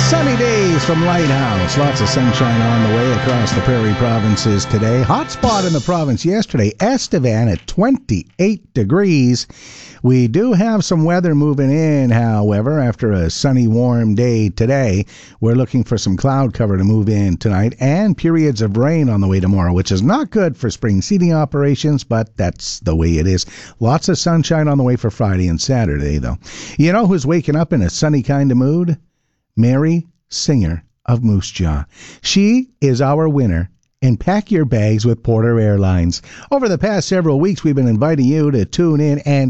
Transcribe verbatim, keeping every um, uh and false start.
Sunny days from Lighthouse. Lots of sunshine on the way across the prairie provinces today. Hot spot in the province yesterday, Estevan at twenty-eight degrees. We do have some weather moving in, however, after a sunny, warm day today. We're looking for some cloud cover to move in tonight and periods of rain on the way tomorrow, which is not good for spring seeding operations, but that's the way it is. Lots of sunshine on the way for Friday and Saturday, though. You know who's waking up in a sunny kind of mood? Mary Singer of Moose Jaw. She is our winner in Pack Your Bags with Porter Airlines. Over the past several weeks, we've been inviting you to tune in and